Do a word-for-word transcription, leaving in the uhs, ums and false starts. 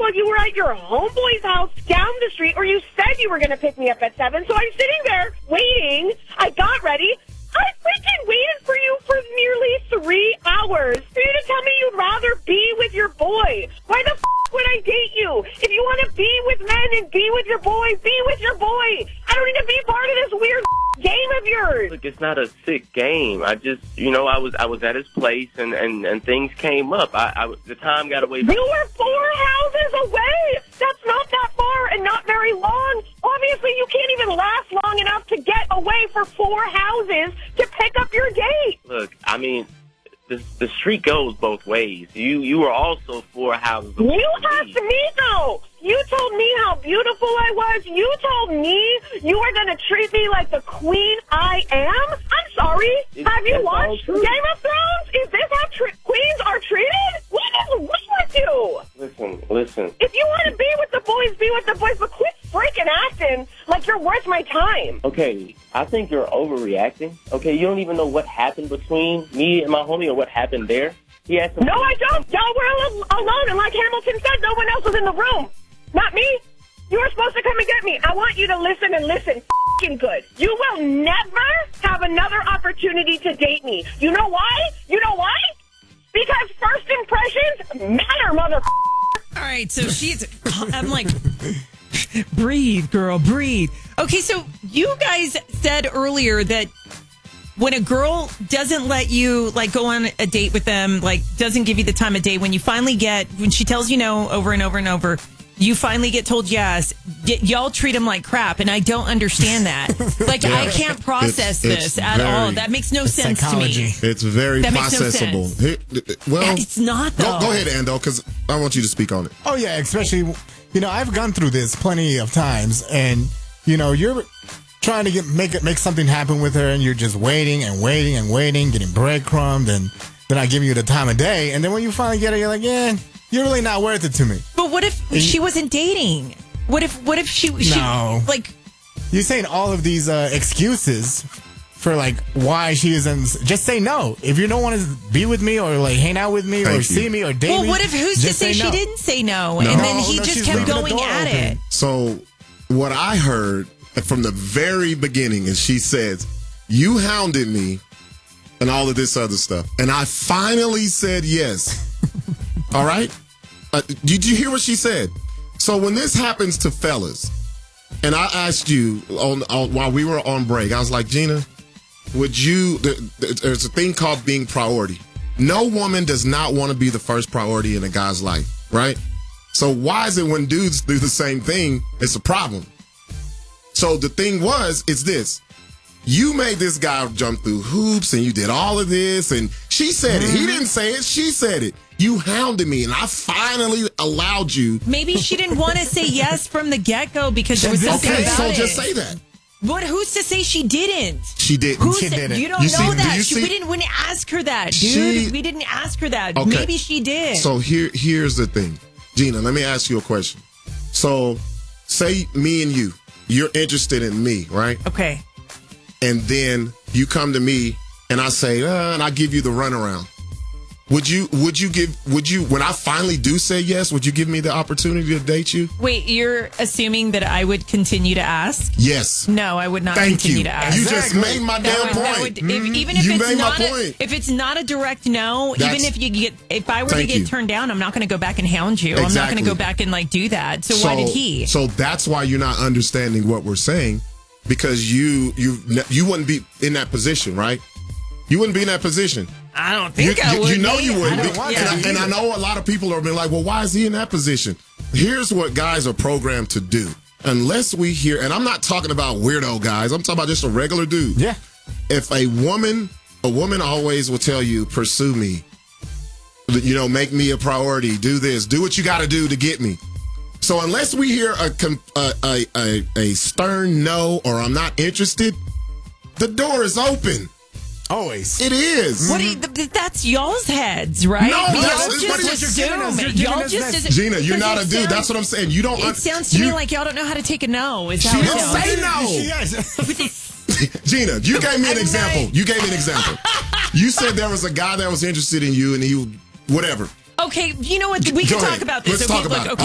while you were at your homeboy's house down the street, or you said you were going to pick me up at seven. So I'm sitting there waiting. I got ready. I freaking waited for you for nearly three hours for you to tell me you'd rather be with your boy. Why the f*** would I date you? If you want to be with men and be with your boy, be with your boy. I don't need to be part of this weird game of yours. Look, it's not a sick game. I just, you know, I was I was at his place and, and, and things came up. I, I the time got away. You were four houses away. That's not that far and not very long. Obviously, you can't even last long enough to get away for four houses to pick up your date. Look, I mean, the, the street goes both ways. You you were also four houses away. You asked me, though. You told me how beautiful I was. You told me you were going to treat me like the queen I am. I'm sorry. It's, Have you watched true. Game of Thrones? Is this how tre- queens are treated? What is wrong with you? Listen, listen. If you want to be with the boys, be with the boys, but quit freaking acting like you're worth my time. Okay, I think you're overreacting. Okay, you don't even know what happened between me and my homie or what happened there. He had some. No, I don't. Y'all were al- alone, and like Hamilton said, no one else was in the room. Not me. You were supposed to come and get me. I want you to listen and listen f***ing good. You will never have another opportunity to date me. You know why? You know why? Because first impressions matter, mother. All right, so she's, I'm like, breathe, girl, breathe. Okay, so you guys said earlier that when a girl doesn't let you, like, go on a date with them, like, doesn't give you the time of day, when you finally get, when she tells you no over and over and over, you finally get told yes, y- y'all treat them like crap, and I don't understand that. Like, yeah. I can't process it's, it's this at very, all. That makes no sense psychology. to me. It's very that processable. Makes no sense. Well, it's not, though. Go, go ahead, Ando, because I want you to speak on it. Oh, yeah, especially, you know, I've gone through this plenty of times, and, you know, you're trying to get make it make something happen with her, and you're just waiting and waiting and waiting, getting breadcrumbed, and then I give you the time of day, and then when you finally get her, you're like, yeah, you're really not worth it to me. But what if and she wasn't dating? What if what if she, she no. like you're saying all of these uh, excuses for like why she isn't? Just say no. If you don't want to be with me or like hang out with me Thank or you. see me or date well, me, what if who's to say no. she didn't say no, no. and then No, he no, just she's kept leaving the going door at open. it? So what I heard from the very beginning is she says, you hounded me and all of this other stuff. And I finally said yes. All right? Uh, did you hear what she said? So when this happens to fellas, and I asked you on, on while we were on break, I was like, Gina, would you, there, there's a thing called being priority. No woman does not want to be the first priority in a guy's life, right? So why is it when dudes do the same thing, it's a problem? So the thing was, it's this. You made this guy jump through hoops and you did all of this and she said it. He didn't say it. She said it. You hounded me and I finally allowed you. Maybe she didn't want to say yes from the get-go because there was something okay, about so it. just say that. What? Who's to say she didn't? She didn't. Who She said, didn't. You don't You know see- do that. you She, see- we didn't, wouldn't ask her that, dude. She- we didn't ask her that. Okay. Maybe she did. So here, here's the thing. Gina, let me ask you a question. So say me and you, you're interested in me, right? Okay. And then you come to me and I say, uh, and I give you the runaround. Would you, would you give, would you, when I finally do say yes, would you give me the opportunity to date you? Wait, you're assuming that I would continue to ask? Yes. No, I would not Thank continue you. to ask. You just made my That damn would- that point. would- if- even if You it's made my not a, point. if it's not a direct no, That's- even if you get, if I were to Thank get you. turned down, I'm not going to go back and hound you. I'm not Exactly. going to go back and like do that. So, why did he? So that's why you're not understanding what we're saying, because you you you wouldn't be in that position, right? You wouldn't be in that position. I don't You, think I you, would. you know be. you wouldn't I be. don't want And, to. I, and I know a lot of people are being like, well, why is he in that position? Here's what guys are programmed to do. Unless we hear, and I'm not talking about weirdo guys, I'm talking about just a regular dude. Yeah. If a woman, a woman always will tell you, pursue me, you know, make me a priority, do this, do what you got to do to get me. So unless we hear a, com- a, a, a, a stern no or I'm not interested, the door is open. Always. It is. What do you, th- that's y'all's heads, right? No, y'all that's- just what are you- assume. You're giving us- you're giving Y'all us just that- assume- Gina, you're because not it a dude. sounds- That's what I'm saying. You don't. It sounds to you, me like y'all don't know how to take a no. Is She how it didn't sounds. say no. Yes. Gina, you gave me an I'm example. not- You gave me an example. You said there was a guy that was interested in you, and he, whatever. Okay, you know what? We Go can talk ahead. about this. Let's okay, talk look, about it. okay.